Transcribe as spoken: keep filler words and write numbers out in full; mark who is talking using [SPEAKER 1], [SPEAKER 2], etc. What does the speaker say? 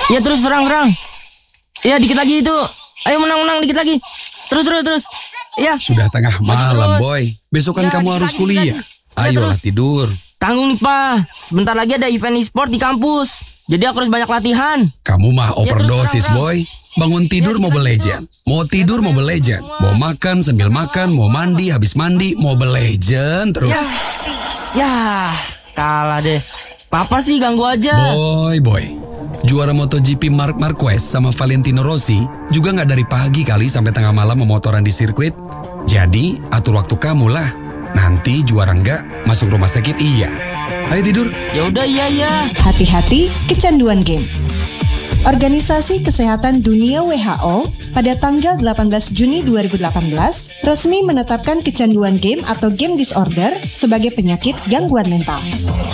[SPEAKER 1] Ya terus serang serang. Ya dikit lagi itu. Ayo menang menang dikit lagi. Terus terus terus. Ya.
[SPEAKER 2] Sudah tengah malam,
[SPEAKER 1] terus.
[SPEAKER 2] boy. Besok kan
[SPEAKER 1] Ya,
[SPEAKER 2] kamu
[SPEAKER 1] dikit
[SPEAKER 2] harus
[SPEAKER 1] lagi,
[SPEAKER 2] kuliah.
[SPEAKER 1] dikit lagi. Ya,
[SPEAKER 2] Ayolah
[SPEAKER 1] terus.
[SPEAKER 2] tidur.
[SPEAKER 1] Tanggung nih Pak. Sebentar lagi ada event e-sport di kampus. Jadi aku harus banyak latihan.
[SPEAKER 2] Kamu mah overdosis,
[SPEAKER 1] serang, serang.
[SPEAKER 2] boy. Bangun tidur
[SPEAKER 1] Ya,
[SPEAKER 2] Mobile
[SPEAKER 1] dikit lagi
[SPEAKER 2] Legend. Mau tidur Mobile Legend. Mau makan sambil makan. Mau mandi habis mandi Mobile Legend terus.
[SPEAKER 1] Ya. Ya. Kalah deh. Papa sih ganggu aja.
[SPEAKER 2] Boy, boy. Juara MotoGP Marc Marquez sama Valentino Rossi juga nggak dari pagi kali sampai tengah malam memotoran di sirkuit. Jadi, atur waktu kamu lah. Nanti juara nggak, masuk rumah sakit iya. Ayo tidur.
[SPEAKER 1] Ya udah iya ya.
[SPEAKER 3] Hati-hati kecanduan game. Organisasi Kesehatan Dunia W H O pada tanggal delapan belas Juni dua ribu delapan belas resmi menetapkan kecanduan game atau game disorder sebagai penyakit gangguan mental.